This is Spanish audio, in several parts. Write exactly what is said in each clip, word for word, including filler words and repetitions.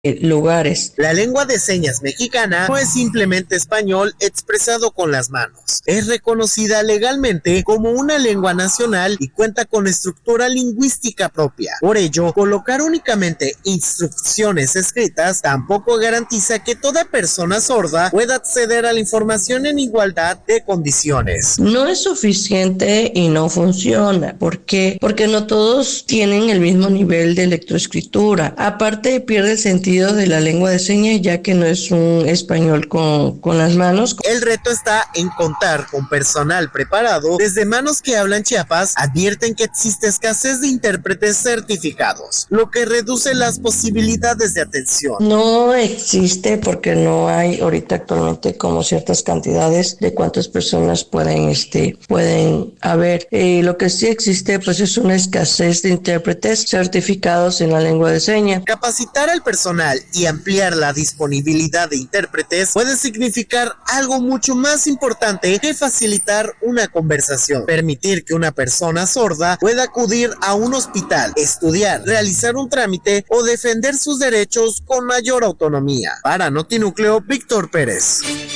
lugares. La lengua de señas mexicana no es simplemente español expresado con las manos. Es reconocida legalmente como una lengua nacional y cuenta con estructura lingüística propia. Por ello, colocar únicamente instrucciones escritas tampoco garantiza que toda persona sorda pueda acceder a la información en igualdad de condiciones. No es suficiente y no funciona. ¿Por qué? Porque no todos tienen el mismo nivel de lectoescritura. Aparte, pierde el sentido de la lengua de señas, ya que no es un español con, con las manos. El reto está en contar con personal preparado. Desde Manos que Hablan Chiapas advierten que existe escasez de intérpretes certificados, lo que reduce las posibilidades de atención. No existe porque no hay ahorita actualmente como ciertas cantidades de cuántas personas pueden, este, pueden haber. Eh, lo que sí existe pues es una escasez de intérpretes certificados en la lengua de señas. Capacitar al personal y ampliar la disponibilidad de intérpretes puede significar algo mucho más importante que facilitar una conversación. Permitir que una persona sorda pueda acudir a un hospital, estudiar, realizar un trámite o defender sus derechos con mayor autonomía. Para Notinúcleo, Víctor Pérez.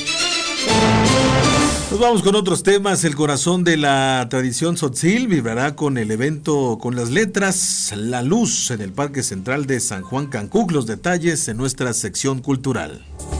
Nos vamos con otros temas. El corazón de la tradición tzotzil vibrará con el evento con las letras La Luz en el Parque Central de San Juan Cancuc. Los detalles en nuestra sección cultural.